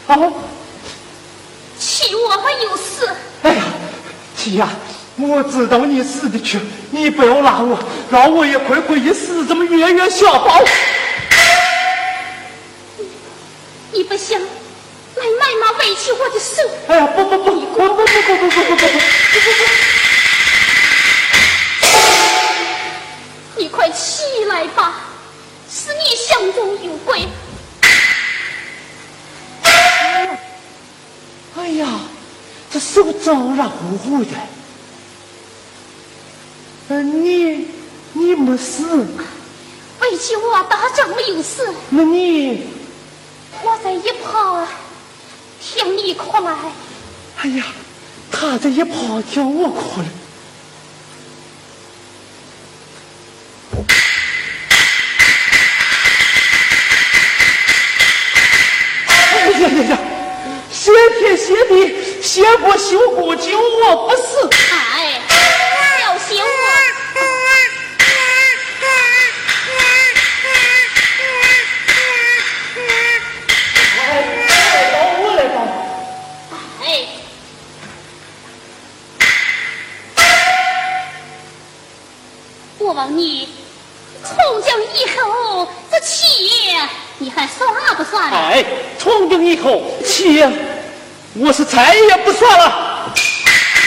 啊， 妻我们有事。 哎呀，妻呀，我知道你死的去，你不要拉我，让我也快快一死，这么远远下包。 你不想来卖马委屈我的手？ 哎呀，不， 你快起来吧，是你相中有鬼。 哎呀，这手脏然乎乎的。你没事？ 委屈我大丈夫有事。 那你？ 我在一旁听你哭来。 哎呀，他在一旁听我哭了。呀！谢天谢地，谢过修过救我不死。 哎，小心我！ 我来帮。 哎，我问你，从今以后这气你还算不算？ 哎，从今以后气我是再也不算了。